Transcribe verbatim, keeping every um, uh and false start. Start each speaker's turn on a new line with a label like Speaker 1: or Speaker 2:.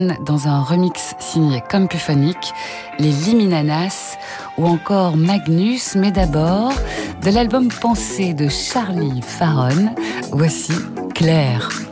Speaker 1: dans un remix signé Compuphonic, les Liminanas ou encore Magnus, mais d'abord de l'album Pensée de Charlie Faron, voici Claire.